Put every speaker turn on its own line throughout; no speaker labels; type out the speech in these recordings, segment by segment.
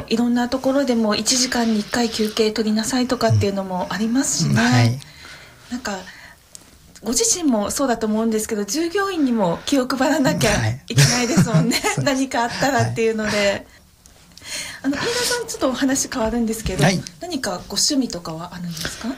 いろんなところでも1時間に1回休憩取りなさいとかっていうのもありますしね、はい、なんかご自身もそうだと思うんですけど、従業員にも気を配らなきゃいけないですもんね、はい、何かあったらっていうので、飯田さん、ちょっとお話変わるんですけど、はい、何かご趣味とかはあるんですか？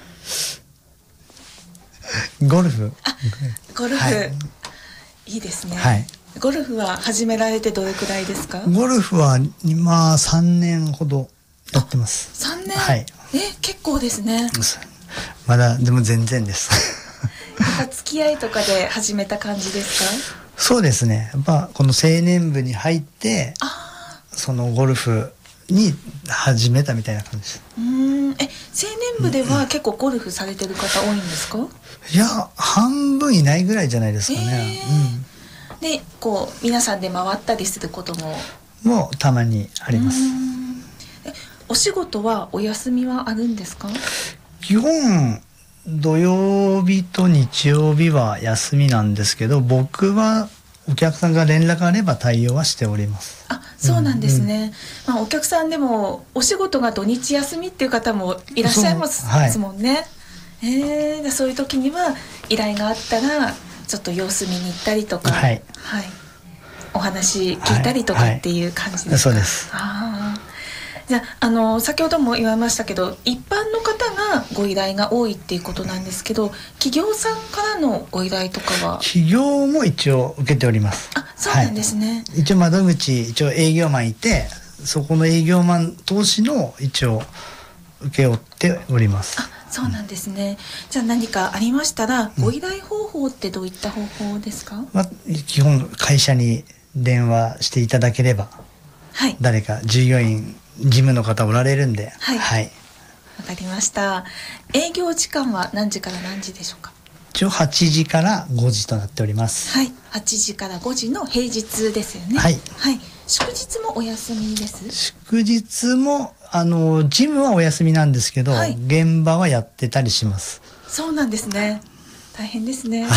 ゴルフ。
ゴルフ、はい、いいですね、はい、ゴルフは始められてどれくらいですか？
ゴルフは今3年ほどやってます。
3年、
はい、
結構ですね。
まだでも全然です
やっぱ付き合いとかで始めた感じですか？
そうですね、やっぱこの青年部に入ってそのゴルフに始めたみたいな感じです。
青年部では結構ゴルフされてる方多いんですか？
いや、半分いないぐらいじゃないですかね、
でこう皆さんで回ったりすること
もたまにあります。
お仕事はお休みはあるんですか？
基本土曜日と日曜日は休みなんですけど、僕はお客さんが連絡あれば対応はしております。
そうなんですね、お客さんでもお仕事が土日休みっていう方もいらっしゃいますもんね。そういう時には依頼があったらちょっと様子見に行ったりとか、はいはい、お話聞いたりとかっていう感じですか？
そうです。
じゃあ、先ほども言われましたけど、一般の方がご依頼が多いっていうことなんですけど、企業さんからのご依頼とかは？企業
も一応受けております。
そうなんですね、
はい、一応窓口、一応営業マンいて、そこの営業マン投資の一応請け負っております。
そうなんですね、じゃあ何かありましたら、ご依頼方法ってどういった方法ですか？
基本会社に電話していただければ、はい、誰か従業員事務の方おられるんで、
はい、はい、わかりました。営業時間は何時から何時でしょうか？
一応8時から5時となっております。
はい、8時から5時の平日ですよね。
はい、
はい、祝日もお休みです？
祝日も事務はお休みなんですけど、はい、現場はやってたりします。
そうなんですね、大変ですね。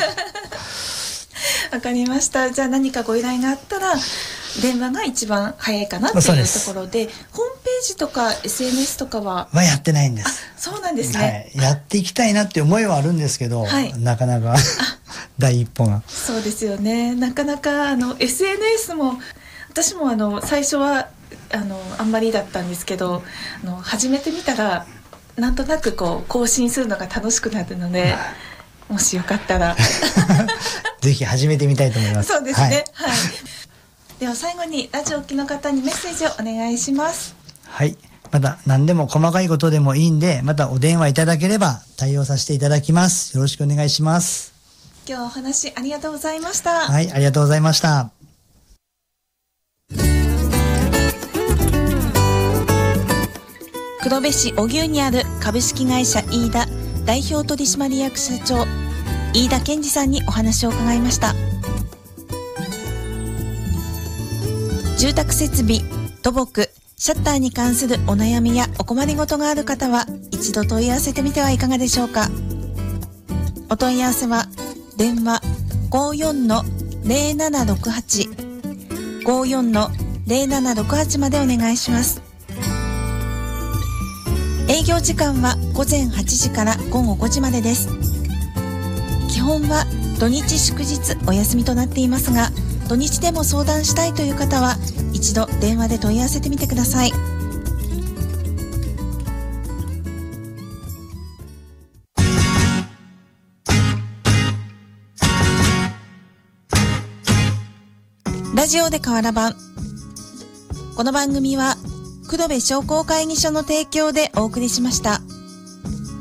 わかりました。じゃあ何かご依頼があったら電話が一番早いかなっていうところで、ホームページとか SNS とかは
やってないんです。
そうなんですね、
はい、やっていきたいなって思いはあるんですけど、はい、なかなか第一歩が。そう
ですよね、なかなかSNS も私も最初はあんまりだったんですけど、始めてみたらなんとなくこう更新するのが楽しくなるので、もしよかったら
ぜひ始めてみたいと思います。
そうですね、はい、では最後にラジオをお聞きの方にメッセージをお願いします。
はい、また何でも細かいことでもいいんで、またお電話いただければ対応させていただきます。よろしくお願いします。
今日お話ありがとうございました。
はい、ありがとうございました。
黒部市小牛にある株式会社飯田代表取締役社長飯田健二さんにお話を伺いました。住宅設備、土木、シャッターに関するお悩みやお困りごとがある方は一度問い合わせてみてはいかがでしょうか。お問い合わせは電話 54-0768 54-0768 までお願いします。営業時間は午前8時から午後5時までです。基本は土日祝日お休みとなっていますが、土日でも相談したいという方は一度電話で問い合わせてみてください。ラジオで瓦版。この番組は黒部商工会議所の提供でお送りしました。